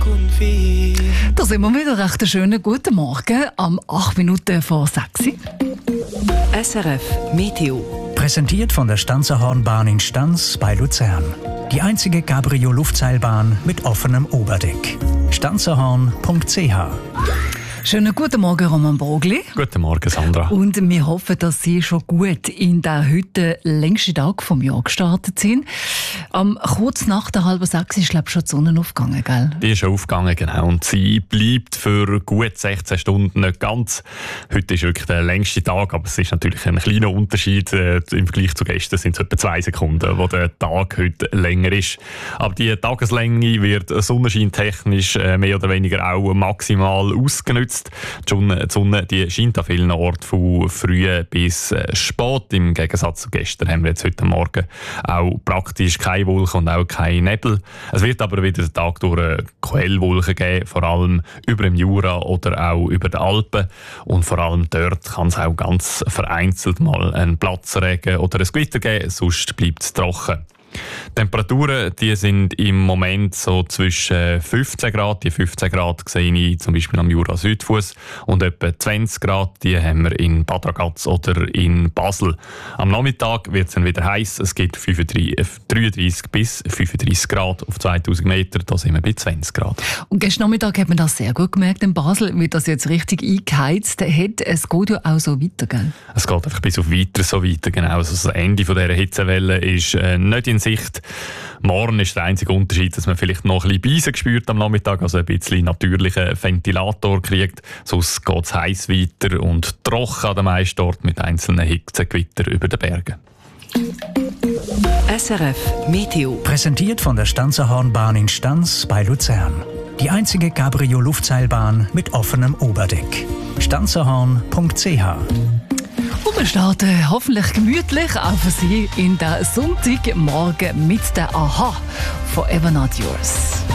Da sind wir wieder. Recht einen schönen guten Morgen am 8 Minuten vor 6. SRF Meteo. Präsentiert von der Stanzerhornbahn in Stanz bei Luzern. Die einzige Cabrio-Luftseilbahn mit offenem Oberdeck. stanzerhorn.ch. Schönen guten Morgen, Roman Brogli. Guten Morgen, Sandra. Und wir hoffen, dass Sie schon gut in den heute längsten Tag vom Jahr gestartet sind. Kurz nach der 5:30 ist, glaube ich, schon die Sonne aufgegangen, gell? Die ist schon aufgegangen, genau. Und sie bleibt für gut 16 Stunden nicht ganz. Heute ist wirklich der längste Tag, aber es ist natürlich ein kleiner Unterschied. Im Vergleich zu gestern sind es etwa 2 Sekunden, wo der Tag heute länger ist. Aber die Tageslänge wird sonnenscheintechnisch mehr oder weniger auch maximal ausgenutzt. Die Sonne die scheint an vielen Orten von früh bis spät. Im Gegensatz zu gestern haben wir jetzt heute Morgen auch praktisch keine Wolken und auch keinen Nebel. Es wird aber wieder den Tag durch Quellwolken geben, vor allem über dem Jura oder auch über den Alpen. Und vor allem dort kann es auch ganz vereinzelt mal einen Platzregen oder ein Gewitter geben, sonst bleibt es trocken. Die Temperaturen die sind im Moment so zwischen 15 Grad. Die 15 Grad sehe ich zum Beispiel am Jura-Südfuss. Und etwa 20 Grad die haben wir in Bad Ragaz oder in Basel. Am Nachmittag wird es dann wieder heiß. Es gibt 33 bis 35 Grad auf 2000 Meter. Da sind wir bei 20 Grad. Und gestern Nachmittag hat man das sehr gut gemerkt in Basel, wie das jetzt richtig eingeheizt hat. Es geht ja auch so weiter, gell? Es geht einfach bis auf weiter so weiter. Genau. Also das Ende dieser Hitzewelle ist nicht in Sicht. Morgen ist der einzige Unterschied, dass man vielleicht noch ein bisschen Beisen spürt am Nachmittag, also ein bisschen natürlichen Ventilator kriegt. Sonst geht es heiß weiter und trocken an den meisten Orten mit einzelnen Hitzegewitter über den Bergen. SRF Meteo. Präsentiert von der Stanzerhornbahn in Stanz bei Luzern. Die einzige Cabrio-Luftseilbahn mit offenem Oberdeck. stanzerhorn.ch. Und wir starten hoffentlich gemütlich auch für Sie in den Sonntagmorgen mit der Aha von Ever Not Yours.